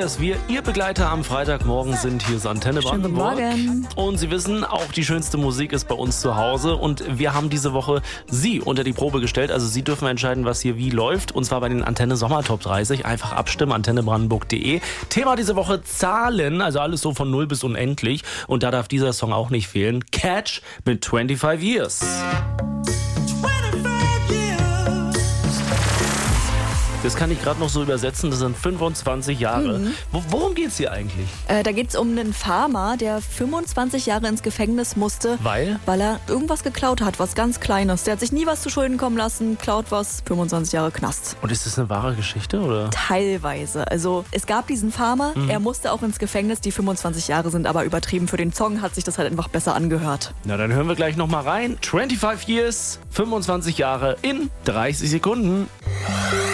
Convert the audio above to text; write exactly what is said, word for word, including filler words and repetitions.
dass wir Ihr Begleiter am Freitagmorgen sind. Hier ist Antenne Schönen Brandenburg. guten Morgen. Und Sie wissen, auch die schönste Musik ist bei uns zu Hause. Und wir haben diese Woche Sie unter die Probe gestellt. Also Sie dürfen entscheiden, was hier wie läuft. Und zwar bei den Antenne Sommer Top dreißig. Einfach abstimmen, antenne brandenburg punkt de. Thema diese Woche Zahlen, also alles so von null bis unendlich. Und da darf dieser Song auch nicht fehlen. Catch mit twenty-five years. Das kann ich gerade noch so übersetzen, das sind fünfundzwanzig Jahre. Mhm. Wo, worum geht's hier eigentlich? Äh, da geht es um einen Farmer, der fünfundzwanzig Jahre ins Gefängnis musste, Weil? weil er irgendwas geklaut hat, was ganz Kleines. Der hat sich nie was zu Schulden kommen lassen, klaut was, fünfundzwanzig Jahre Knast. Und ist das eine wahre Geschichte, oder? Teilweise. Also es gab diesen Farmer, Mhm. er musste auch ins Gefängnis, die fünfundzwanzig Jahre sind aber übertrieben. Für den Song hat sich das halt einfach besser angehört. Na, dann hören wir gleich noch mal rein. twenty-five years, fünfundzwanzig Jahre in dreißig Sekunden.